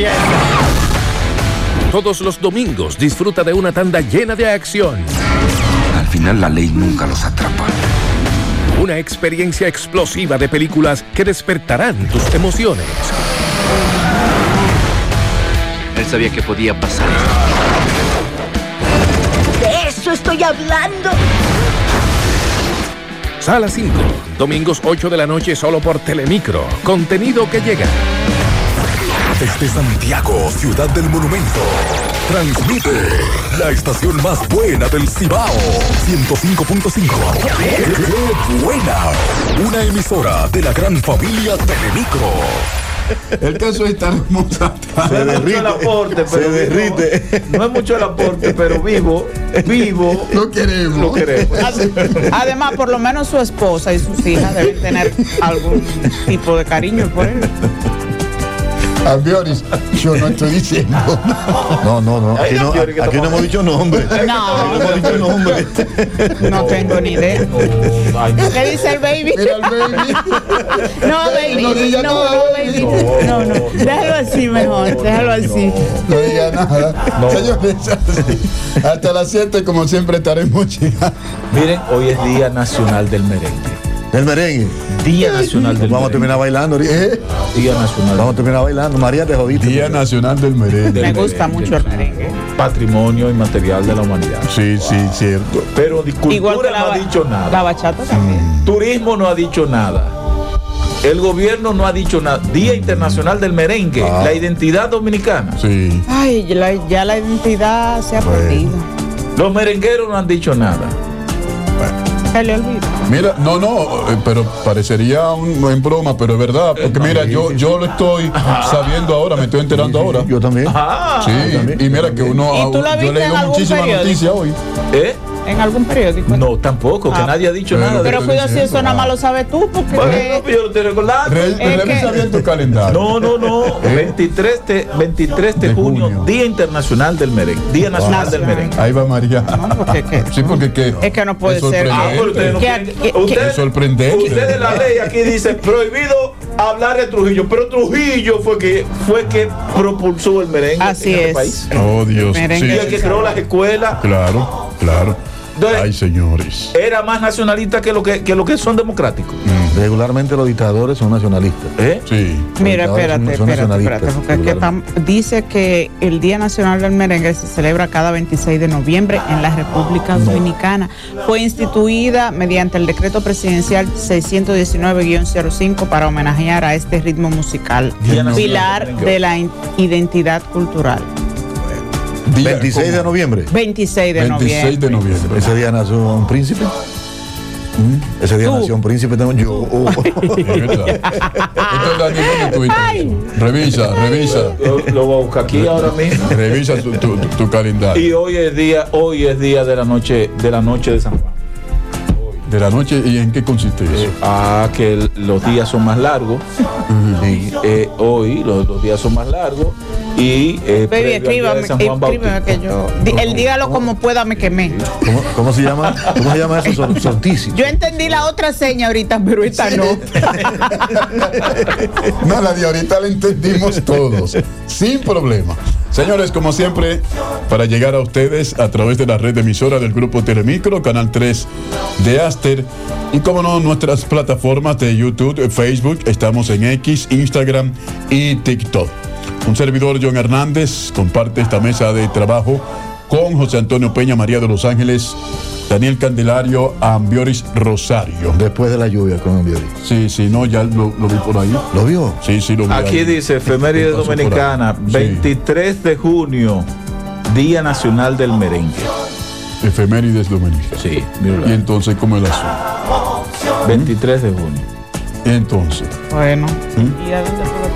Todos los domingos disfruta de una tanda llena de acción. Al final la ley nunca los atrapa. Una experiencia explosiva de películas que despertarán tus emociones. Él sabía que podía pasar esto. De eso estoy hablando. Sala 5, domingos 8 de la noche solo por Telemicro. Contenido que llega. Desde Santiago, ciudad del monumento, transmite la estación más buena del Cibao, 105.5. ¡Qué buena! Una emisora de la gran familia Telemicro. El caso es tan hermosa. Se derrite, el aporte, pero se derrite. No es mucho el aporte, pero vivo. Lo queremos. Además, por lo menos su esposa y sus hijas deben tener algún tipo de cariño por él. Ambioris, yo no estoy diciendo. No. Aquí no hemos dicho nombre. No hemos dicho nombre. No tengo ni idea. ¿Qué dice el baby? Mira el baby. No, baby. No. Déjalo así mejor. Déjalo así. No diga nada. Señores, hasta las 7, como siempre, estaremos llegando. Miren, hoy es Día Nacional del Merengue. ¿Del merengue? Día Nacional del Merengue. Vamos a terminar bailando. Día Nacional. Vamos a terminar bailando. María, te jodiste. Día Nacional del Merengue. Me gusta mucho el merengue. Patrimonio inmaterial de la humanidad. Sí, cierto. Pero cultura no ha dicho nada. La bachata también. Turismo no ha dicho nada. El gobierno no ha dicho nada. Día Internacional del Merengue. La identidad dominicana. Sí. Ay, ya la identidad se ha perdido. Los merengueros no han dicho nada. Se le olvida. Mira, pero parecería en broma, pero es verdad, porque mira, yo lo estoy sabiendo ahora, me estoy enterando ahora. Yo también. Sí, y mira que yo he leído muchísimas noticias hoy. ¿En algún periódico? No, tampoco, que nadie ha dicho nada. Pero cuidado si eso nada más lo sabes tú, porque... Bueno, yo no te recordaba. Revisa bien tu calendario. No. 23 de junio, Día Internacional del Merengue. Día Nacional del Merengue. Ahí va María. Sí, porque es que no puede ser. Es sorprendente. Ustedes la ley aquí dice prohibido hablar de Trujillo, pero Trujillo fue que propulsó el merengue en este país. Oh, Dios. Y el que creó las escuelas. Claro. Entonces, ay, señores. Era más nacionalista que lo que son democráticos. Regularmente los dictadores son nacionalistas. Sí. Mira, espérate, porque dice que el Día Nacional del Merengue se celebra cada 26 de noviembre en la República Dominicana. Fue instituida mediante el decreto presidencial 619-05 para homenajear a este ritmo musical, pilar de la identidad cultural. 26 de noviembre. 26 de noviembre. Ese día nació un príncipe. Ese día nació un príncipe. Yo. Revisa. Lo voy a buscar aquí ahora mismo. Revisa tu calendario. Y hoy es día de la noche de San Juan. ¿De la noche? ¿Y en qué consiste eso? Que los días son más largos. Hoy los días son más largos. Y baby, escríbeme que yo. El dígalo como pueda, me quemé. ¿Cómo se llama? ¿Cómo se llama eso? Solsticio. Yo entendí la otra seña ahorita, pero esta no. No, la de ahorita la entendimos todos, sin problema. Señores, como siempre, para llegar a ustedes a través de la red emisora del Grupo Telemicro, Canal 3 de Aster, y como no, nuestras plataformas de YouTube, Facebook, estamos en X, Instagram y TikTok. Un servidor, John Hernández, comparte esta mesa de trabajo con José Antonio Peña, María de Los Ángeles, Daniel Candelario, Ambioris Rosario. Después de la lluvia con Ambioris. Sí, no, ya lo vi por ahí. ¿Lo vio? Sí, lo vi. Aquí ahí. Dice, efeméride dominicana, 23 de junio, Día Nacional del Merengue. Efemérides dominicanas. Sí, mira. Y entonces, ¿cómo es el asunto? 23 de junio. Entonces. Bueno. ¿Y a dónde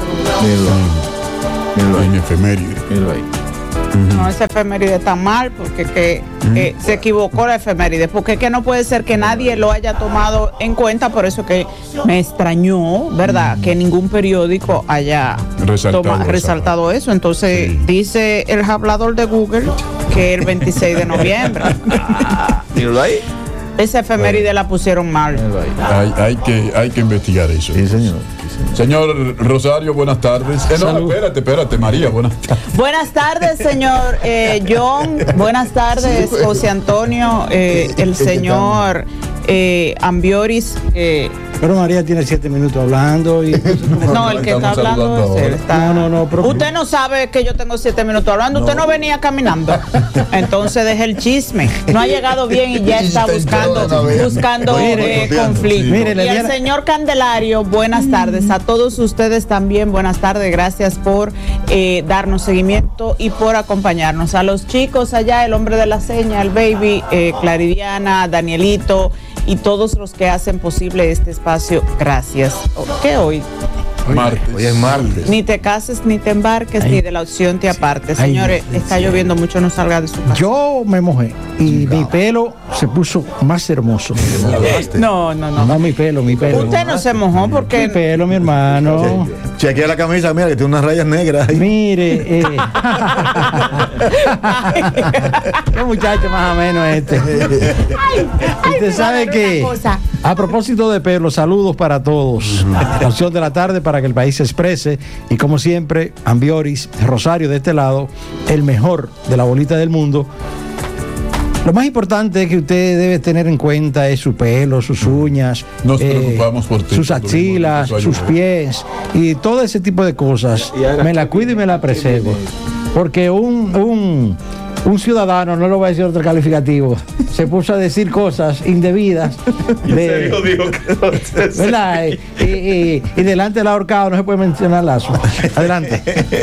Míralo ahí. En efeméride. Míralo ahí. No, esa efeméride está mal porque se equivocó la efeméride, porque es que no puede ser que nadie lo haya tomado en cuenta, por eso que me extrañó, ¿verdad? Que ningún periódico haya resaltado eso. Entonces dice el hablador de Google que el 26 de noviembre. Míralo ahí. Esa efeméride la pusieron mal. Hay que investigar eso. Sí, señor. Señor Rosario, buenas tardes. No, espérate, María, buenas tardes. Buenas tardes, señor John. Buenas tardes, José Antonio, el señor Ambioris. Pero María tiene 7 minutos hablando. No, el que está hablando es él. Usted no sabe que yo tengo 7 minutos hablando. Usted no venía caminando. Entonces deje el chisme. No ha llegado bien y ya está buscando conflicto. Y el señor Candelario, buenas tardes. A todos ustedes también, buenas tardes. Gracias por darnos seguimiento y por acompañarnos. A los chicos allá, el hombre de la seña, el baby, Claridiana, Danielito y todos los que hacen posible este espacio, gracias. ¿Qué hoy? Martes. Hoy es martes. Ni te cases, ni te embarques, ni de la opción te apartes. Señores, está lloviendo mucho, no salga de su casa. Yo me mojé y mi pelo se puso más hermoso. No, mi pelo. Usted no se mojó porque... Mi pelo, mi hermano. Chequea la camisa, mira, que tiene unas rayas negras ahí. Mire, qué muchacho más o menos este. Usted sabe que, a propósito de pelo, saludos para todos. La opción de la tarde para que el país se exprese. Y como siempre, Ambioris, Rosario de este lado, el mejor de la bolita del mundo. Lo más importante que usted debe tener en cuenta es su pelo, sus uñas, nos preocupamos por ti, sus axilas, sus pies y todo ese tipo de cosas. Me la cuido y me la preservo. Porque un ciudadano, no lo voy a decir otro calificativo, se puso a decir cosas indebidas. ¿Verdad? Y delante del ahorcado no se puede mencionar lazo. Adelante.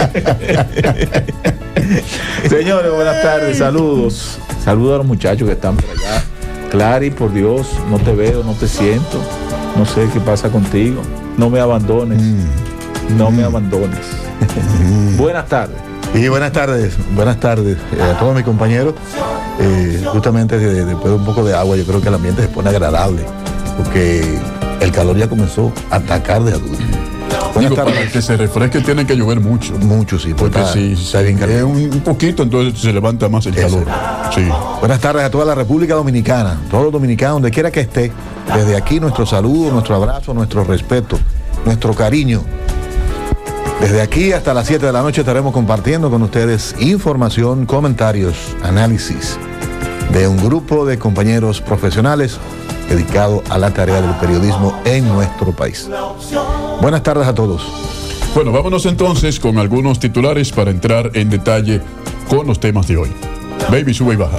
Señores, buenas tardes, saludos. Saludos a los muchachos que están por allá. Clary, por Dios, no te veo, no te siento. No sé qué pasa contigo. No me abandones. No me abandones. Buenas tardes. Y buenas tardes a todos mis compañeros. Justamente después de un poco de agua, yo creo que el ambiente se pone agradable, porque el calor ya comenzó a atacar de adulto. Buenas tardes. Para que se refresque tiene que llover mucho. Mucho, sí. Porque si es un poquito, entonces se levanta más el calor. Sí. Buenas tardes a toda la República Dominicana, todos los dominicanos, donde quiera que esté. Desde aquí nuestro saludo, nuestro abrazo, nuestro respeto, nuestro cariño. Desde aquí hasta las 7 de la noche estaremos compartiendo con ustedes información, comentarios, análisis de un grupo de compañeros profesionales dedicado a la tarea del periodismo en nuestro país. Buenas tardes a todos. Bueno, vámonos entonces con algunos titulares para entrar en detalle con los temas de hoy. Baby, sube y baja.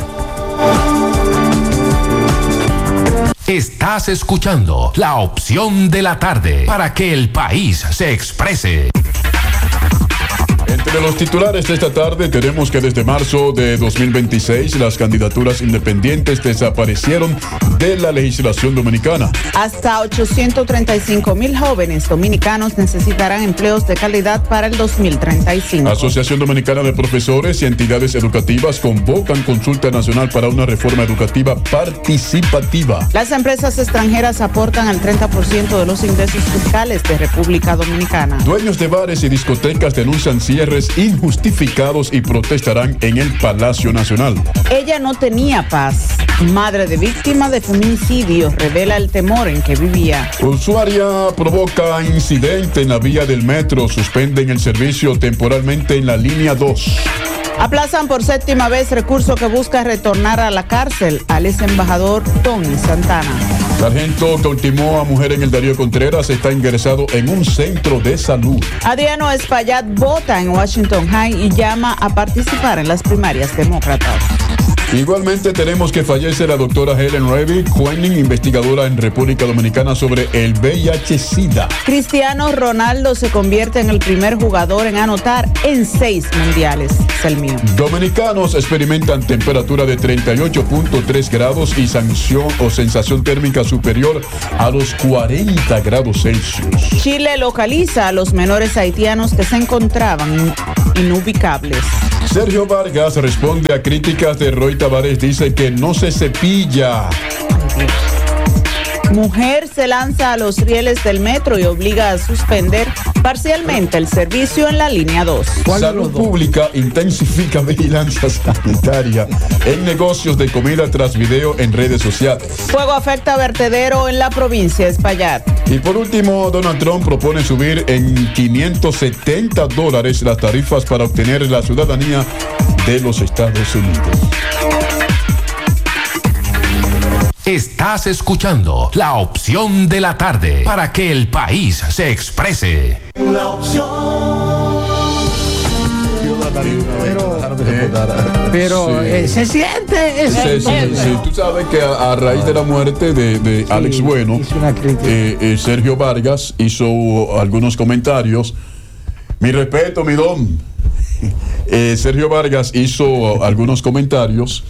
Estás escuchando la opción de la tarde para que el país se exprese. Entre los titulares de esta tarde tenemos que desde marzo de 2026 las candidaturas independientes desaparecieron de la legislación dominicana. Hasta 835,000 jóvenes dominicanos necesitarán empleos de calidad para el 2035. Asociación Dominicana de Profesores y entidades educativas convocan consulta nacional para una reforma educativa participativa. Las empresas extranjeras aportan el 30% de los ingresos fiscales de República Dominicana. Dueños de bares y discotecas denuncian cierres injustificados y protestarán en el Palacio Nacional. Ella no tenía paz. Madre de víctima de feminicidio revela el temor en que vivía. Usuaria provoca incidente en la vía del metro. Suspenden el servicio temporalmente en la línea 2. Aplazan por 7ª vez recurso que busca retornar a la cárcel al ex embajador Tony Santana. Sargento que ultimó a mujer en el Darío Contreras está ingresado en un centro de salud. Adriano Espaillat vota en Washington High y llama a participar en las primarias demócratas. Igualmente tenemos que fallece la doctora Helen Revy, Quenning, investigadora en República Dominicana sobre el VIH-Sida. Cristiano Ronaldo se convierte en el primer jugador en anotar en 6 mundiales. Es el mío. Dominicanos experimentan temperatura de 38.3 grados y sensación térmica superior a los 40 grados Celsius. Chile localiza a los menores haitianos que se encontraban inubicables. Sergio Vargas responde a críticas de Roy Tavares, dice que no se cepilla. Mujer se lanza a los rieles del metro y obliga a suspender parcialmente el servicio en la línea 2. Salud Pública intensifica vigilancia sanitaria en negocios de comida tras video en redes sociales. Fuego afecta vertedero en la provincia de Espaillat. Y por último, Donald Trump propone subir en $570 las tarifas para obtener la ciudadanía de los Estados Unidos. Estás escuchando La Opción de la Tarde para que el país se exprese. La opción. Pero se siente. Sí, tú sabes que a raíz de la muerte de Alex Bueno, Sergio Vargas hizo algunos comentarios. Mi respeto, mi don. Sergio Vargas hizo algunos comentarios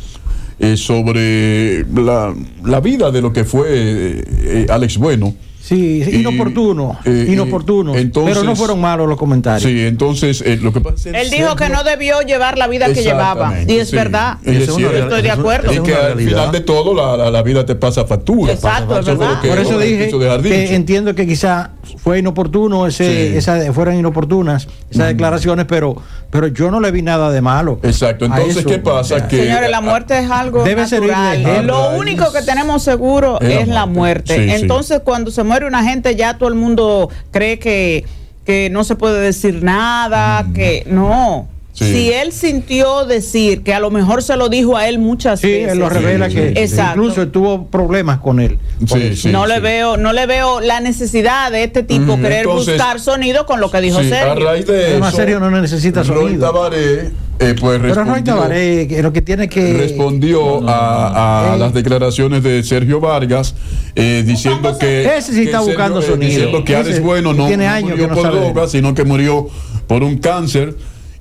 sobre la vida de lo que fue Alex Bueno. Sí, inoportuno. Entonces, pero no fueron malos los comentarios. Sí, entonces lo que pasa es él dijo que no debió llevar la vida que llevaba. Y es verdad. Estoy de acuerdo. Y que al final de todo la vida te pasa factura. Exacto, es verdad. Por eso dije que entiendo que quizá fue inoportuno, fueron inoportunas esas declaraciones, pero yo no le vi nada de malo. Exacto. Entonces, ¿qué pasa? Señores, la muerte es algo debe natural. Lo único que tenemos seguro es la muerte. Entonces, cuando se muere una gente, ya todo el mundo cree que no se puede decir nada, que no. Sí. Si él sintió decir que a lo mejor se lo dijo a él muchas veces. Sí, él lo revela que incluso tuvo problemas con él. No le veo la necesidad de este tipo querer buscar sonido con lo que dijo Sergio. A raíz de eso, Sergio no necesita sonido. Roy Tabaré, pero Roy Tabaré lo que tiene que respondió a las declaraciones de Sergio Vargas diciendo que ese sí está buscando sonido. Diciendo que Alex Bueno no murió por droga, sino que murió por un cáncer.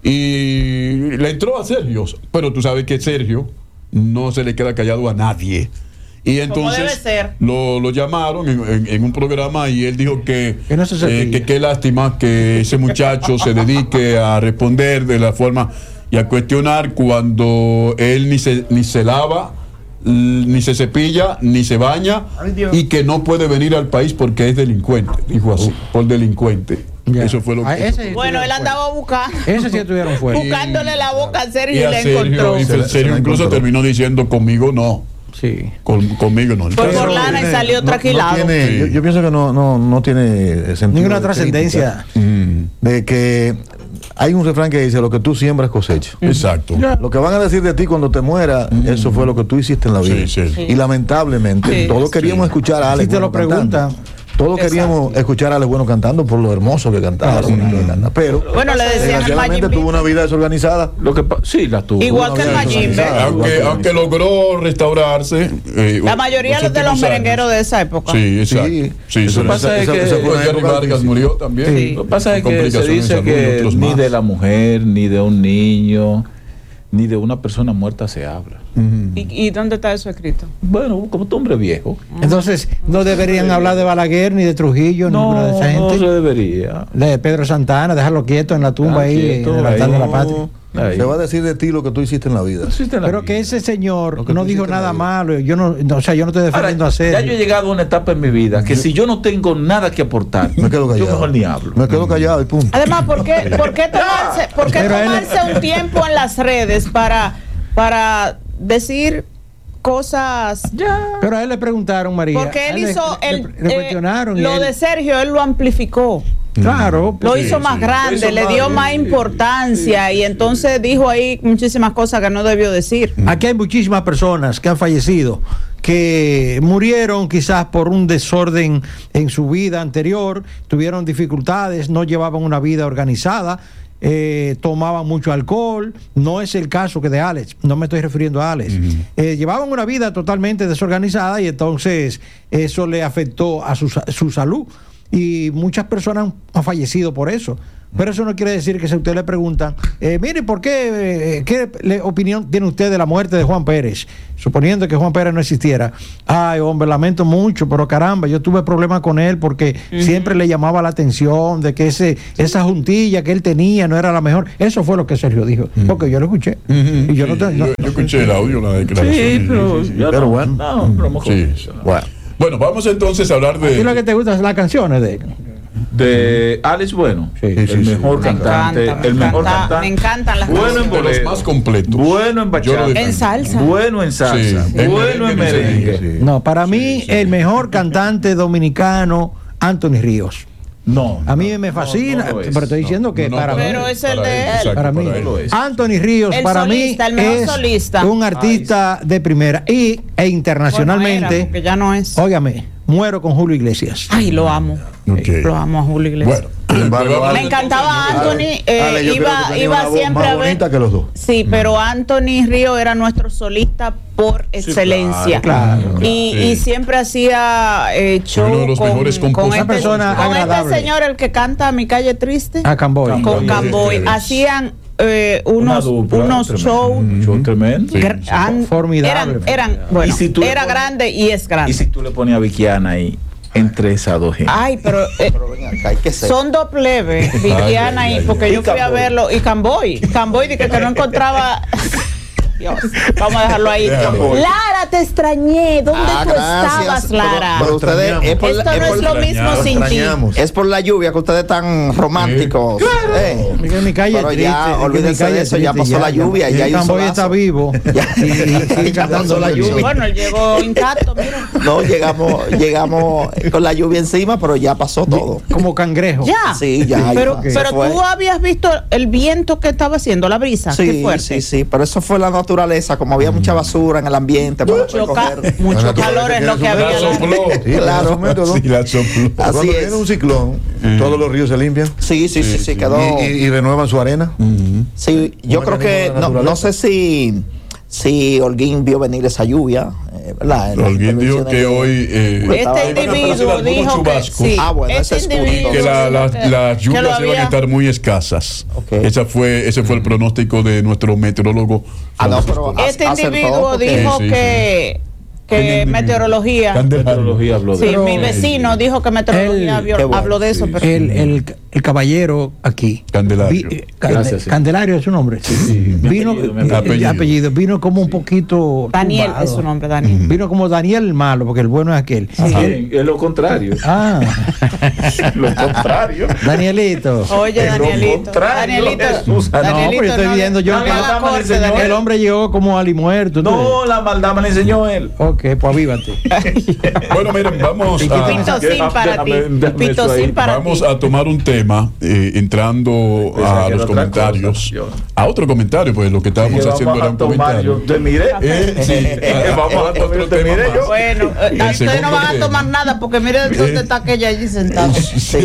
Y le entró a Sergio, pero tú sabes que Sergio no se le queda callado a nadie. Y entonces lo llamaron en un programa y él dijo que qué lástima que ese muchacho se dedique a responder de la forma y a cuestionar cuando él ni se lava, ni se cepilla, ni se baña, y que no puede venir al país porque es delincuente, dijo así, por delincuente. Yeah. Eso fue lo que bueno, él andaba buscando. Ese sí estuvieron fuera. Buscándole la boca a Sergio y le encontró. Y Sergio incluso terminó diciendo conmigo no. Sí. Conmigo no. Fue por lana y salió tranquilado. Yo pienso que no tiene sentido. Ninguna trascendencia. De que hay un refrán que dice: lo que tú siembras cosecha. Exacto. Lo que van a decir de ti cuando te mueras, eso fue lo que tú hiciste en la vida. Y lamentablemente, todos queríamos escuchar a Alex. Si te lo preguntan. Todos queríamos escuchar a Alex Bueno cantando por lo hermoso que cantaba. Pero bueno, le decían desgraciadamente tuvo una vida desorganizada. Sí, la tuvo. Igual que el Mayimbe. Aunque logró restaurarse. La mayoría de los merengueros de esa época. Sí, exacto. Sí, lo que pasa es que Vargas murió también. Lo que pasa es que se dice que ni de la mujer, ni de un niño, ni de una persona muerta se habla. ¿Y dónde está eso escrito? Bueno, como tu hombre viejo. Entonces, no deberían hablar de Balaguer, ni de Trujillo, ni ninguna de esa gente. No se debería. De Pedro Santana, dejarlo quieto en la tumba en el altar de la patria. Se va a decir de ti lo que tú hiciste en la vida. Pero que ese señor no dijo nada malo. Yo no estoy defendiendo a Sergio. Ya yo he llegado a una etapa en mi vida que si yo no tengo nada que aportar, me quedo callado. Yo mejor ni hablo. Me quedo callado y punto. Además, ¿por qué tomarse un tiempo en las redes para decir cosas? Pero a él le preguntaron, María. Porque él hizo le cuestionaron lo de Sergio, él lo amplificó. Claro, lo hizo más grande, le dio más importancia y entonces dijo ahí muchísimas cosas que no debió decir. Aquí hay muchísimas personas que han fallecido, que murieron quizás por un desorden en su vida anterior, tuvieron dificultades, no llevaban una vida organizada, tomaban mucho alcohol. No es el caso que de Alex, no me estoy refiriendo a Alex. Llevaban una vida totalmente desorganizada y entonces eso le afectó a su salud. Y muchas personas han fallecido por eso. Pero eso no quiere decir que si a usted le preguntan, mire, ¿por qué? ¿Qué opinión tiene usted de la muerte de Juan Pérez? Suponiendo que Juan Pérez no existiera. Ay, hombre, lamento mucho, pero caramba, yo tuve problemas con él porque siempre le llamaba la atención de que esa juntilla que él tenía no era la mejor. Eso fue lo que Sergio dijo, porque yo lo escuché. Y yo yo escuché el audio, la declaración. Sí, pero bueno. Bueno, vamos entonces a hablar de... ¿Y lo que te gusta es las canciones de él? de Alex Bueno, el mejor cantante, Me encantan las bueno en boleros, de los más completos, bueno en bachata, en salsa, bueno en salsa, bueno en merengue. No, para mí el mejor cantante dominicano, Anthony Ríos. No, a mí me fascina, pero estoy diciendo que para mí. Pero es el de él. Para mí, Anthony Ríos, para mí es un artista de primera e internacionalmente. Porque ya no es. Óigame, muero con Julio Iglesias. Ay, lo amo. Lo amo a Julio Iglesias. Bueno, me encantaba Anthony, iba siempre a ver. Que los dos. Sí, pero Anthony Ríos era nuestro solista por excelencia. Claro. Y siempre hacía show con este señor, el que canta Mi Calle Triste. Camboy. Con Camboy. Hacían unos shows tremendos. Formidables. Bueno, era grande y es grande. Y si tú le ponías a Vikiana ahí, entre esas dos gente. Ay, pero son dos plebes, Vikiana y porque yo fui a verlo, y Camboy dije que no encontraba. Dios, vamos a dejarlo ahí. Lara, te extrañé. ¿Dónde tú estabas, Lara? Pero ustedes, esto no es lo mismo sin ti. Es por la lluvia que ustedes tan románticos. En mi calle pero ya, olvídense de eso, ya pasó la lluvia. Ya Camboy está vivo. Ya pasó la lluvia. Bueno, llegó intacto, mira. No, llegamos con la lluvia encima, pero ya pasó todo. Como cangrejo. Ya. Sí, ya. Pero tú habías visto el viento que estaba haciendo, la brisa. Sí, sí, pero eso fue la naturaleza. Como había mucha basura en el ambiente, mucho calor es lo que había. Claro, así es. Viene un ciclón, todos los ríos se limpian. Sí, quedó. Y renuevan su arena. Sí, yo creo que no sé si Holguín vio venir esa lluvia. Holguín dijo que hoy este individuo dijo que sí. Ese es que las lluvias iban a estar muy escasas. Ese fue el pronóstico de nuestro meteorólogo. Este individuo dijo que meteorología habló de eso. Sí, mi vecino dijo que meteorología habló de eso. Pero el caballero aquí, Candelario. Candelario es su nombre. Vino apellido. Vino como un poquito Daniel tumbado. Es su nombre, Daniel. Vino como Daniel el malo, porque el bueno es aquel. Es lo contrario. Lo contrario. Danielito. Oye, Danielito. No, pero yo estoy viendo yo que el hombre llegó como ali muerto. No, la maldad me la enseñó él. Ok, pues avívate. Bueno, miren, vamos a tomar un tema entrando a los comentarios. A otro comentario, pues lo que estábamos haciendo era un comentario. Te miré. Vamos a tomar otro tema más. Bueno, ustedes no van a tomar nada porque miren dónde está aquella allí sentada.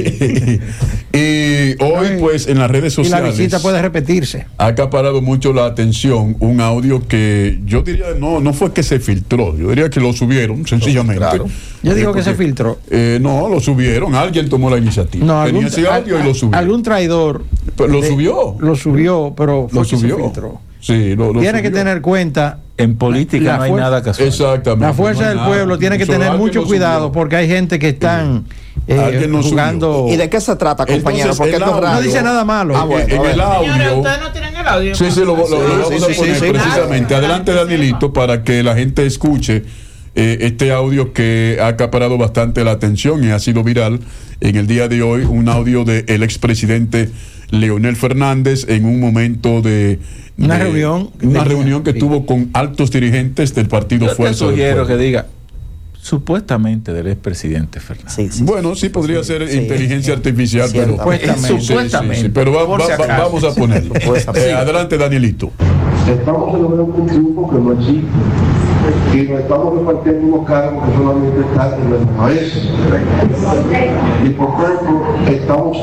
Y hoy, pues, en las redes sociales. Y la visita puede repetirse. Ha acaparado mucho la atención un audio que yo diría no fue que se filtró, yo diría que lo subieron sencillamente. Yo digo que se filtró. No, lo subieron, alguien tomó la iniciativa. No, tenía ese audio y lo subió. Algún traidor. Pero lo subió, pero lo subió. Se filtró. Sí, tiene que tener cuenta. En política no hay nada casual. Exactamente. La fuerza del pueblo tiene que tener mucho cuidado porque hay gente que están jugando. ¿Y de qué se trata, compañero? Porque no dice nada malo. En el audio. Señores, ustedes no tienen el audio. Sí, lo vamos a poner precisamente. Adelante, Danielito, para que la gente escuche este audio que ha acaparado bastante la atención y ha sido viral en el día de hoy. Un audio del expresidente Leonel Fernández en un momento de una reunión que tuvo con altos dirigentes del partido Fuerza del Pueblo. Que diga supuestamente del expresidente Fernández. Bueno, sí podría ser inteligencia artificial, pero supuestamente. Sí, pero vamos a ponerlo. Adelante, Danielito. Estamos celebrando un triunfo que no existe y nos estamos repartiendo unos cargos que solamente están en nuestra cabeza. Y por tanto estamos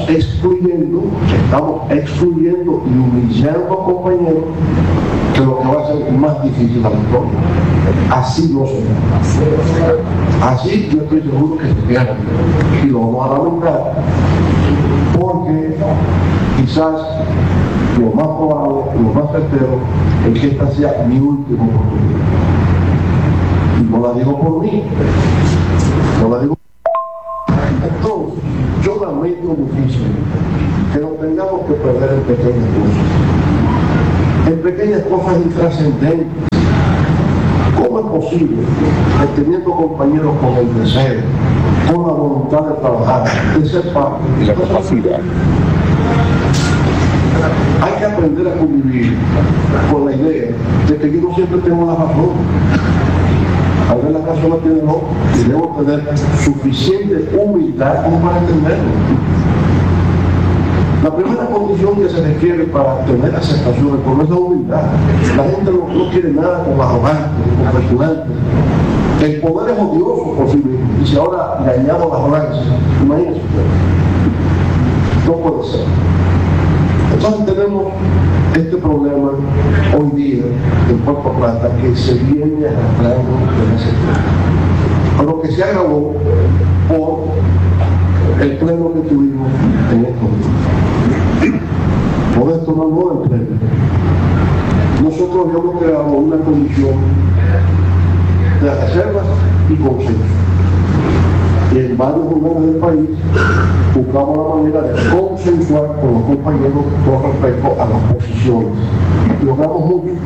excluyendo y humillando a compañeros, que lo que va a ser más difícil la victoria. Así no será. Así yo estoy seguro que se pierde y lo vamos a lamentar, porque quizás lo más probable, lo más certero es que esta sea mi última oportunidad. Y no la digo por mí, Entonces, yo lamento muchísimo que nos tengamos que perder en pequeñas cosas intrascendentes. ¿Cómo es posible que teniendo compañeros con el deseo, con la voluntad de trabajar, de ser parte Y la capacidad. Hay que aprender a convivir con la idea de que yo no siempre tengo la razón. A veces la razón la tiene el otro y debo tener suficiente humildad como para entenderlo. La primera condición que se requiere para tener aceptación del pueblo es la humildad. La gente no quiere nada con arrogantes, con presunantes. El poder es odioso por sí mismo. Y si ahora le añado la arrogancia, imagínense ustedes. No puede ser. Entonces tenemos este problema hoy día en Puerto Plata que se viene arrastrando desde ese tiempo. Pero que se agravó por el pleno que tuvimos en estos días. Por esto no hubo el pleno. Nosotros habíamos creado una condición de reservas y consenso. Y en varios lugares del país buscamos la manera de consensuar con los compañeros con respecto a las posiciones. Logramos mucho.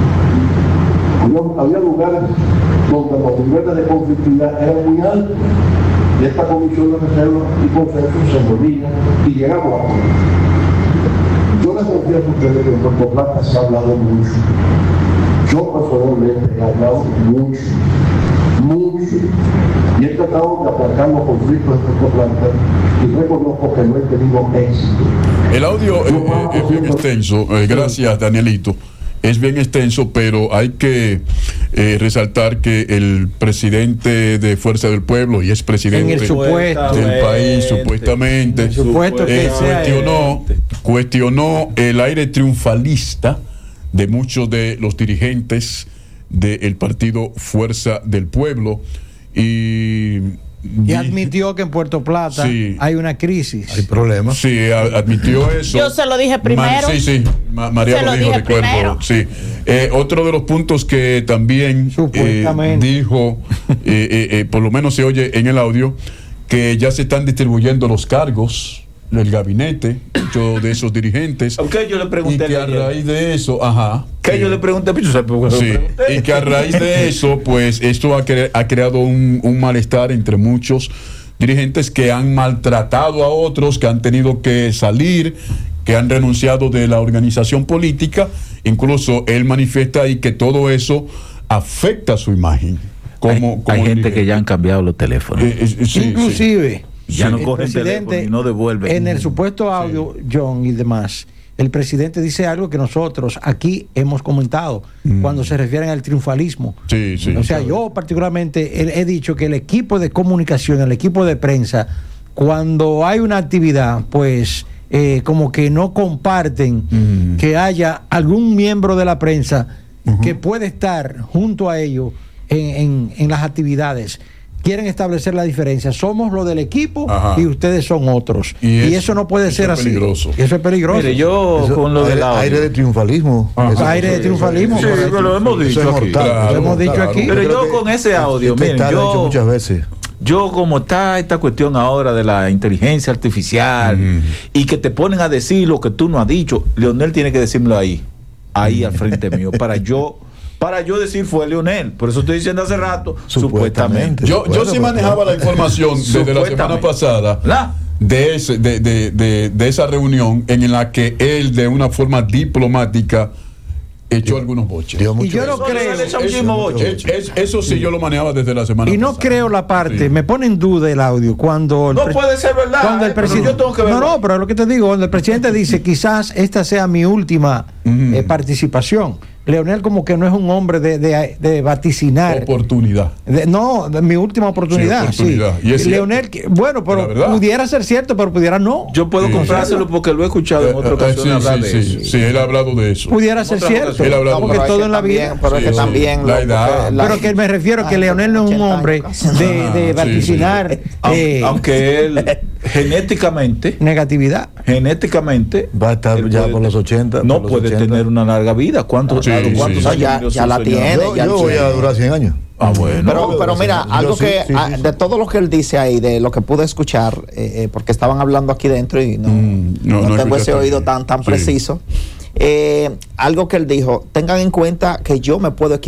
Había lugares donde los niveles de conflictividad eran muy altos y esta comisión de reserva y consenso se movía y llegamos a acuerdos. Yo les confieso a ustedes que en Puerto Plata se ha hablado mucho. Yo personalmente he hablado mucho. Y he tratado de aplacar los conflictos de Puerto Plata y reconozco que no he tenido éxito. El audio es bien extenso, gracias Danielito. Es bien extenso, pero hay que resaltar que el presidente de Fuerza del Pueblo y es presidente del país, supuestamente, cuestionó el aire triunfalista de muchos de los dirigentes del partido Fuerza del Pueblo y admitió que en Puerto Plata hay una crisis. Hay problemas. Sí, admitió eso. Yo se lo dije primero. María lo dijo, recuerdo. Sí. Otro de los puntos que también dijo, por lo menos se oye en el audio, que ya se están distribuyendo los cargos del gabinete, muchos de esos dirigentes. Aunque yo le pregunté. Y que a raíz de eso, yo le pregunté, y que a raíz de eso, pues esto ha creado un malestar entre muchos dirigentes que han maltratado a otros, que han tenido que salir, que han renunciado de la organización política. Incluso él manifiesta ahí que todo eso afecta su imagen. Hay gente que ya han cambiado los teléfonos. Inclusive. Ya no cogen teléfono y no devuelven. En el supuesto audio, John y demás, el presidente dice algo que nosotros aquí hemos comentado cuando se refieren al triunfalismo. O sea, yo particularmente he dicho que el equipo de comunicación, el equipo de prensa, cuando hay una actividad, pues como que no comparten que haya algún miembro de la prensa que puede estar junto a ellos en las actividades. Quieren establecer la diferencia. Somos lo del equipo y ustedes son otros. Y eso no puede ser así. Peligroso. Eso es peligroso. Mire, yo con lo del aire de triunfalismo. Aire de triunfalismo. Sí, lo hemos dicho aquí. Lo hemos dicho aquí. Pero yo con ese audio, miren, yo muchas veces. Yo como está esta cuestión ahora de la inteligencia artificial y que te ponen a decir lo que tú no has dicho, Leonel tiene que decírmelo ahí al frente mío, para yo decir fue Leonel. Por eso estoy diciendo hace rato, supuestamente. Yo sí manejaba la información desde la semana pasada de esa reunión en la que él de una forma diplomática echó algunos boches. Y yo no creo eso sí yo lo manejaba desde la semana pasada. Y no creo la parte, me pone en duda el audio cuando no puede ser verdad. Cuando el presidente, yo tengo que verlo. No, pero lo que te digo, cuando el presidente dice quizás esta sea mi última participación. Leonel como que no es un hombre de vaticinar. Oportunidad. De mi última oportunidad. Sí. Y Leonel, bueno, pero pudiera ser cierto, pero pudiera no. Yo puedo comprárselo porque lo he escuchado en otra ocasión hablar de eso. Sí, él ha hablado de eso. Pudiera ser cierto. Porque todo en la vida. Pero que también la edad. Pero que me refiero que Leonel no es un hombre de vaticinar. Aunque él genéticamente va a estar ya por los 80. No puede tener una larga vida. ¿Cuántos años? Ya la tiene. Yo voy a durar 100 años. Bueno. Pero mira, algo que de todo lo que él dice ahí, de lo que pude escuchar, porque estaban hablando aquí dentro y no tengo ese oído tan preciso. Algo que él dijo, tengan en cuenta que yo me puedo equivocar.